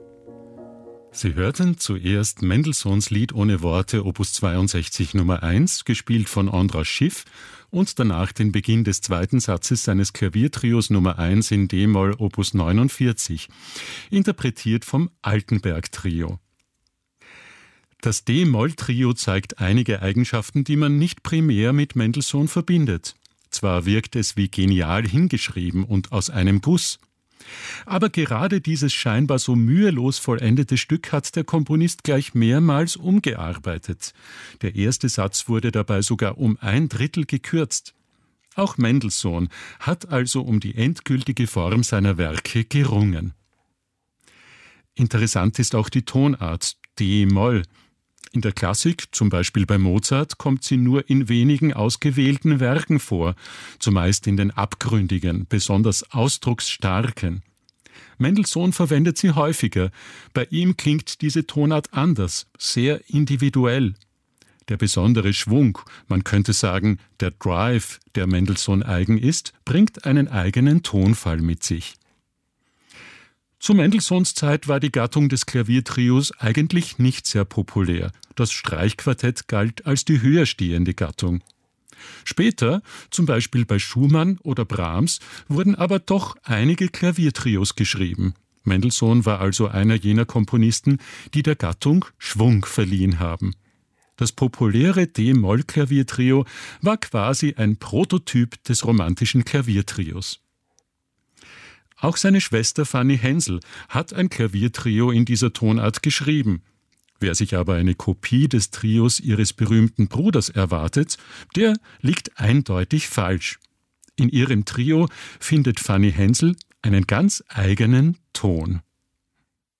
Sie hörten zuerst Mendelssohns Lied ohne Worte, Opus 62 Nummer 1, gespielt von Andras Schiff, und danach den Beginn des zweiten Satzes seines Klaviertrios Nummer 1 in d-Moll, Opus 49, interpretiert vom Altenberg-Trio. Das d-Moll-Trio zeigt einige Eigenschaften, die man nicht primär mit Mendelssohn verbindet. Zwar wirkt es wie genial hingeschrieben und aus einem Guss, aber gerade dieses scheinbar so mühelos vollendete Stück hat der Komponist gleich mehrmals umgearbeitet. Der erste Satz wurde dabei sogar um 1/3 gekürzt. Auch Mendelssohn hat also um die endgültige Form seiner Werke gerungen. Interessant ist auch die Tonart d-Moll. In der Klassik, zum Beispiel bei Mozart, kommt sie nur in wenigen ausgewählten Werken vor, zumeist in den abgründigen, besonders ausdrucksstarken. Mendelssohn verwendet sie häufiger. Bei ihm klingt diese Tonart anders, sehr individuell. Der besondere Schwung, man könnte sagen, der Drive, der Mendelssohn eigen ist, bringt einen eigenen Tonfall mit sich. Zu Mendelssohns Zeit war die Gattung des Klaviertrios eigentlich nicht sehr populär. Das Streichquartett galt als die höher stehende Gattung. Später, zum Beispiel bei Schumann oder Brahms, wurden aber doch einige Klaviertrios geschrieben. Mendelssohn war also einer jener Komponisten, die der Gattung Schwung verliehen haben. Das populäre d-Moll-Klaviertrio war quasi ein Prototyp des romantischen Klaviertrios. Auch seine Schwester Fanny Hensel hat ein Klaviertrio in dieser Tonart geschrieben. Wer sich aber eine Kopie des Trios ihres berühmten Bruders erwartet, der liegt eindeutig falsch. In ihrem Trio findet Fanny Hensel einen ganz eigenen Ton.